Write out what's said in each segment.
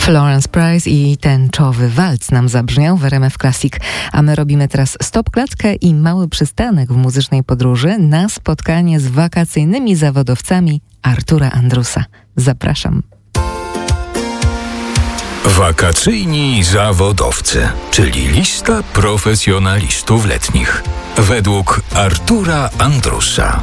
Florence Price i tęczowy walc nam zabrzmiał w RMF Classic, a my robimy teraz stop-klatkę i mały przystanek w muzycznej podróży na spotkanie z wakacyjnymi zawodowcami Artura Andrusa. Zapraszam. Wakacyjni zawodowcy, czyli lista profesjonalistów letnich, według Artura Andrusa.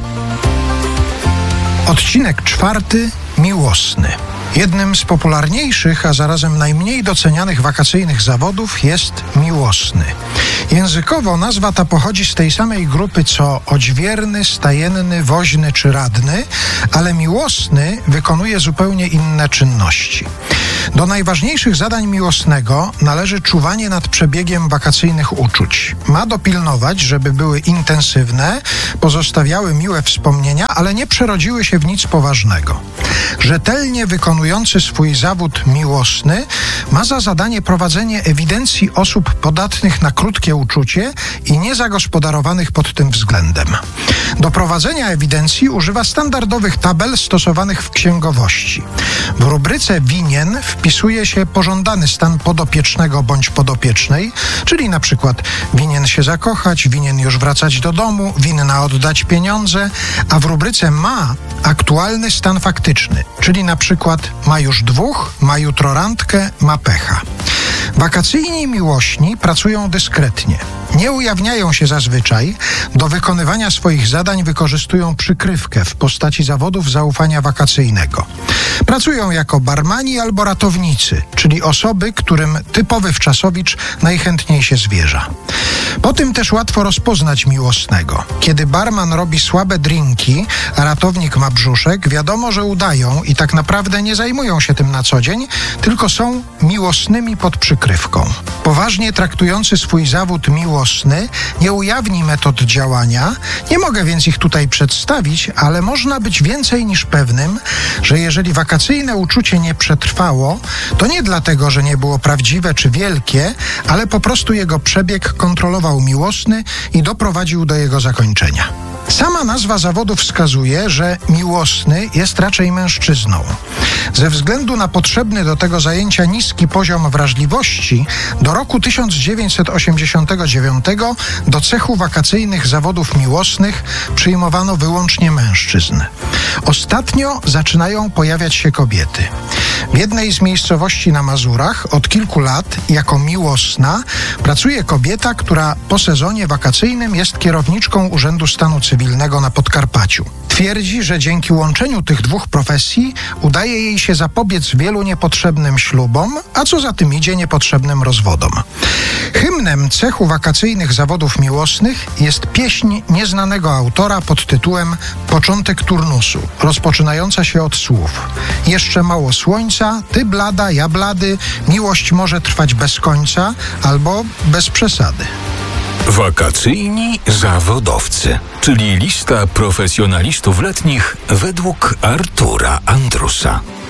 Odcinek 4. Miłosny. Jednym z popularniejszych, a zarazem najmniej docenianych wakacyjnych zawodów jest miłosny. Językowo nazwa ta pochodzi z tej samej grupy co odźwierny, stajenny, woźny czy radny, ale miłosny wykonuje zupełnie inne czynności. Do najważniejszych zadań miłosnego należy czuwanie nad przebiegiem wakacyjnych uczuć. Ma dopilnować, żeby były intensywne, pozostawiały miłe wspomnienia, ale nie przerodziły się w nic poważnego. Rzetelnie wykonujący swój zawód miłosny ma za zadanie prowadzenie ewidencji osób podatnych na krótkie uczucie i niezagospodarowanych pod tym względem. Do prowadzenia ewidencji używa standardowych tabel stosowanych w księgowości. W rubryce winien wpisuje się pożądany stan podopiecznego bądź podopiecznej, czyli na przykład winien się zakochać, winien już wracać do domu, winna oddać pieniądze, a w rubryce ma aktualny stan faktyczny, czyli na przykład ma już dwóch, ma jutro randkę, ma pecha. Wakacyjni miłośni pracują dyskretnie. Nie ujawniają się zazwyczaj. Do wykonywania swoich zadań wykorzystują przykrywkę w postaci zawodów zaufania wakacyjnego. Pracują jako barmani albo ratownicy, czyli osoby, którym typowy wczasowicz najchętniej się zwierza. Po tym też łatwo rozpoznać miłosnego. Kiedy barman robi słabe drinki, a ratownik ma brzuszek, wiadomo, że udają i tak naprawdę nie zajmują się tym na co dzień, tylko są miłosnymi pod przykrywką. Poważnie traktujący swój zawód miłosny nie ujawni metod działania, nie mogę więc ich tutaj przedstawić, ale można być więcej niż pewnym, że jeżeli wakacyjne uczucie nie przetrwało, to nie dlatego, że nie było prawdziwe czy wielkie, ale po prostu jego przebieg kontrolował miłosny i doprowadził do jego zakończenia. Sama nazwa zawodu wskazuje, że miłosny jest raczej mężczyzną. Ze względu na potrzebny do tego zajęcia niski poziom wrażliwości, do roku 1989 do cechu wakacyjnych zawodów miłosnych przyjmowano wyłącznie mężczyzn. Ostatnio zaczynają pojawiać się kobiety. W jednej z miejscowości na Mazurach od kilku lat jako miłosna pracuje kobieta, która po sezonie wakacyjnym jest kierowniczką Urzędu Stanu Cywilnego na Podkarpaciu. Twierdzi, że dzięki łączeniu tych dwóch profesji udaje jej się zapobiec wielu niepotrzebnym ślubom, a co za tym idzie niepotrzebnym rozwodom. Hymnem cechu wakacyjnych zawodów miłosnych jest pieśń nieznanego autora pod tytułem Początek turnusu, rozpoczynająca się od słów: jeszcze mało słońca, ty blada, ja blady, miłość może trwać bez końca albo bez przesady. Wakacyjni zawodowcy, czyli lista profesjonalistów letnich według Artura Andrusa.